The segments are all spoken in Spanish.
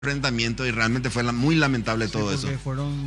enfrentamiento y realmente fue muy lamentable Sí, todo eso. porque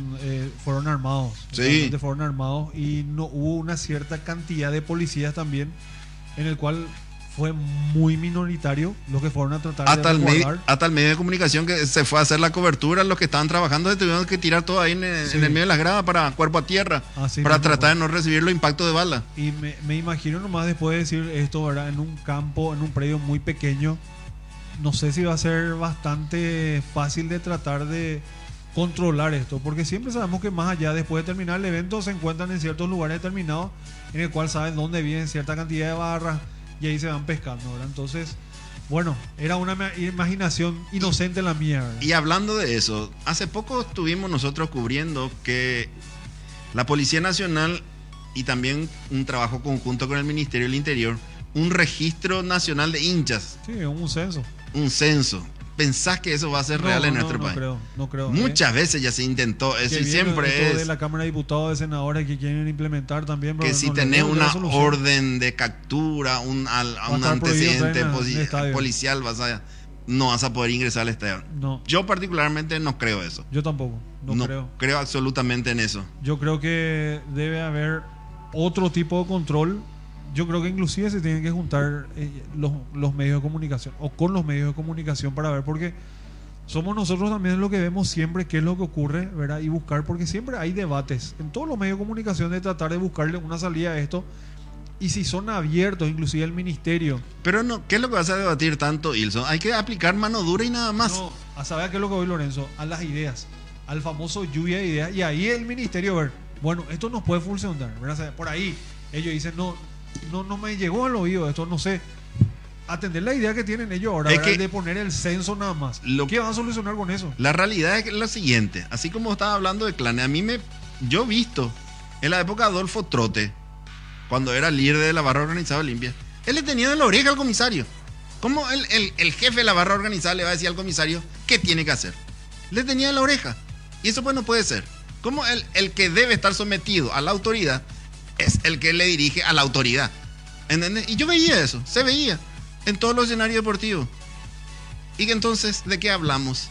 fueron armados. Sí. Realmente fueron armados y no hubo una cierta cantidad de policías también, en el cual fue muy minoritario los que fueron a tratar Hasta de el, resguardar. hasta el medio de comunicación que se fue a hacer la cobertura, los que estaban trabajando se tuvieron que tirar todo ahí Sí. en el medio de las gradas para cuerpo a tierra, Así para mismo tratar fue. de no recibir los impactos de bala. Y me imagino nomás después de decir esto, ¿verdad? En un campo, en un predio muy pequeño, no sé si va a ser bastante fácil de tratar de controlar esto, porque siempre sabemos que más allá, después de terminar el evento, se encuentran en ciertos lugares determinados en el cual saben dónde vienen cierta cantidad de barras y ahí se van pescando, ¿verdad? Entonces, bueno, era una imaginación inocente la mía, ¿verdad? Y hablando de eso, hace poco estuvimos nosotros cubriendo que la Policía Nacional y también un trabajo conjunto con el Ministerio del Interior, un registro nacional de hinchas, Sí, un censo. un censo. ¿Pensás que eso va a ser real en nuestro país? No creo. Muchas veces ya se intentó eso Que y viene siempre esto es de la Cámara de Diputados, de senadores que quieren implementar también, pero que si no le tenés veo una solución. orden de captura, un estar prohibido antecedente entrar en el estadio. policial, no vas a poder ingresar al estadio. No, Yo particularmente no creo eso. yo tampoco, no creo. Creo absolutamente en eso. Yo creo que debe haber otro tipo de control. Yo creo que inclusive se tienen que juntar los medios de comunicación o con los medios de comunicación para ver, porque somos nosotros también lo que vemos siempre qué es lo que ocurre, ¿verdad? Y buscar, porque siempre hay debates en todos los medios de comunicación de tratar de buscarle una salida a esto. Y si son abiertos, inclusive el ministerio. Pero no, ¿qué es lo que vas a debatir tanto, Ilson? Hay que aplicar mano dura y nada más. No, a saber qué es lo que voy, Lorenzo, a las ideas, al famoso lluvia de ideas. Y ahí el ministerio, ver, bueno, esto nos puede funcionar, ¿verdad? O sea, por ahí ellos dicen, no me llegó al oído esto, no sé. Atender la idea que tienen ellos ahora, Es ¿verdad? que De poner el censo nada más. ¿Qué van a solucionar con eso? La realidad es la siguiente. Así como estaba hablando de clanes, yo he visto en la época de Adolfo Trote, cuando era líder de la barra organizada Olimpia, él le tenía de la oreja al comisario. ¿Cómo el jefe de la barra organizada le va a decir al comisario qué tiene que hacer? Le tenía de la oreja. Y eso pues no puede ser. ¿Cómo el que debe estar sometido a la autoridad es el que le dirige a la autoridad? ¿Entendés? Y yo veía eso, se veía en todos los escenarios deportivos. Y que entonces, ¿de qué hablamos?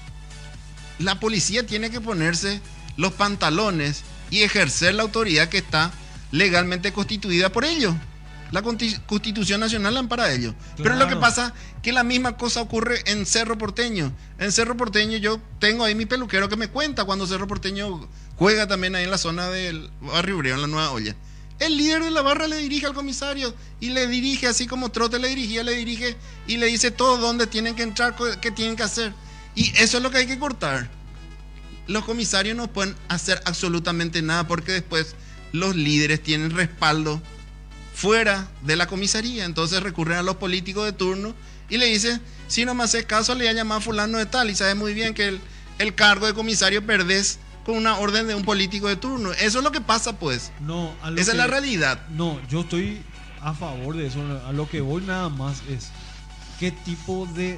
La policía tiene que ponerse los pantalones y ejercer la autoridad que está legalmente constituida por ellos. La Constitución Nacional ampara a ellos. Claro. Pero lo que pasa es que la misma cosa ocurre en Cerro Porteño. En Cerro Porteño yo tengo ahí mi peluquero que me cuenta cuando Cerro Porteño juega también ahí en la zona del Barrio Obrero, en la Nueva Olla. El líder de la barra le dirige al comisario y le dirige así como Trote le dirige y le dice todo dónde tienen que entrar, qué tienen que hacer. Y eso es lo que hay que cortar. Los comisarios no pueden hacer absolutamente nada porque después los líderes tienen respaldo fuera de la comisaría. Entonces recurren a los políticos de turno y le dicen, si no me haces caso le voy a llamar a fulano de tal, y sabes muy bien que el cargo de comisario perdés con una orden de un político de turno. Eso es lo que pasa, pues. No, Esa es la realidad. No, yo estoy a favor de eso. A lo que voy nada más es qué tipo de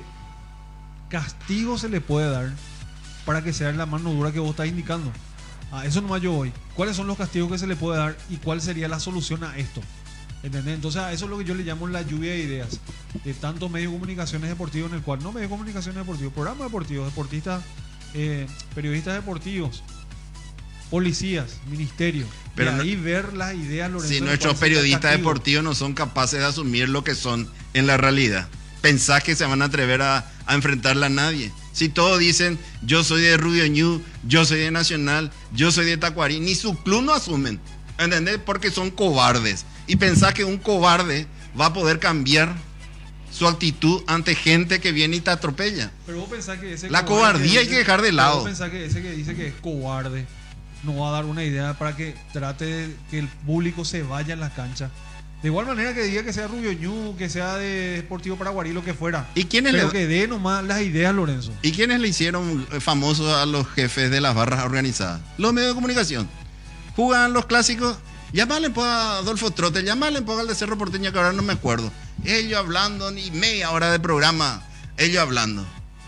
castigo se le puede dar para que sea la mano dura que vos estás indicando. A eso nomás yo voy. ¿Cuáles son los castigos que se le puede dar y cuál sería la solución a esto? ¿Entendés? Entonces a eso es lo que yo le llamo la lluvia de ideas. De tantos medios de comunicaciones deportivos, en el cual no medios de comunicaciones deportivos, programas deportivos, deportistas, periodistas deportivos, policías, ministerios. Pero y ahí no, ver las ideas, Lorenzo, si de nuestros cuál sería el periodistas castigo. deportivos no son capaces de asumir lo que son en la realidad, ¿pensás que se van a atrever a enfrentarla a nadie? Si todos dicen, yo soy de Rubio Ñu, yo soy de Nacional, yo soy de Tacuarí, ni su club no asumen, ¿entendés? Porque son cobardes. Y pensás que un cobarde va a poder cambiar su actitud ante gente que viene y te atropella. Pero vos pensás que ese La cobarde cobardía hay que dejar de lado. Vos pensás que ese que dice que es cobarde no va a dar una idea para que trate de que el público se vaya a la cancha. De igual manera que diga que sea Rubio Ñu, que sea de Deportivo Paraguarí, lo que fuera. ¿Y quiénes Pero que dé nomás las ideas, Lorenzo. ¿Y quiénes le hicieron famosos a los jefes de las barras organizadas? Los medios de comunicación. Jugan los clásicos. Llámale pues a Adolfo Trote, llámale pues al de Cerro Porteño, que ahora no me acuerdo. Ellos hablando, ni media hora de programa, ellos hablando.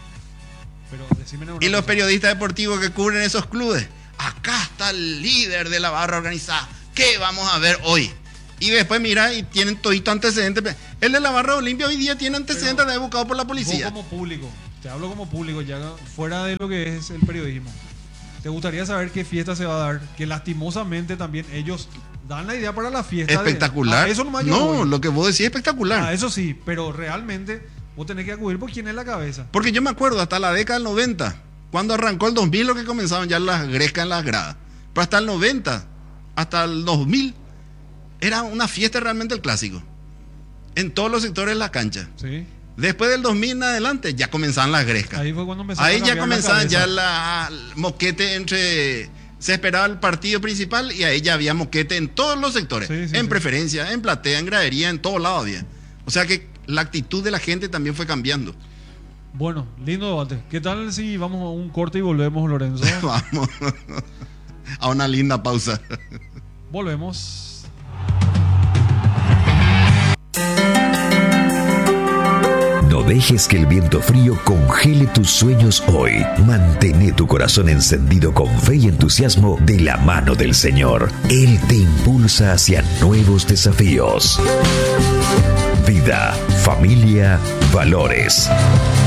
Pero decime una Y los cosa. periodistas deportivos que cubren esos clubes. Acá está el líder de la barra organizada. ¿Qué vamos a ver hoy? Y después mira y tienen todito antecedentes. El de la barra Olimpia hoy día tiene antecedentes de buscado por la Vos policía. como público, te hablo como público, ya fuera de lo que es el periodismo. ¿Te gustaría saber qué fiesta se va a dar? Que lastimosamente también ellos dan la idea para la fiesta. Espectacular. Eso nomás yo no, voy. lo que vos decís es espectacular. Eso sí, pero realmente vos tenés que acudir por quién es la cabeza. Porque yo me acuerdo hasta la década del 90, cuando arrancó el 2000, lo que comenzaban ya las grescas en las gradas. Pero hasta el 90, hasta el 2000, era una fiesta realmente el clásico. En todos los sectores de la cancha. Sí. Después del 2000 en adelante ya comenzaban las grescas. Ahí fue cuando empezaron Ahí a ya cambiar comenzaban la ya cabeza. el moquete entre... Se esperaba el partido principal y ahí ya había moquete en todos los sectores. Sí, en sí. preferencia, en platea, en gradería, en todos lados había. O sea que la actitud de la gente también fue cambiando. Bueno, lindo debate. ¿Qué tal si vamos a un corte y volvemos, Lorenzo? Vamos a una linda pausa. Volvemos. No dejes que el viento frío congele tus sueños hoy. Mantén tu corazón encendido con fe y entusiasmo de la mano del Señor. Él te impulsa hacia nuevos desafíos. Vida, familia, valores.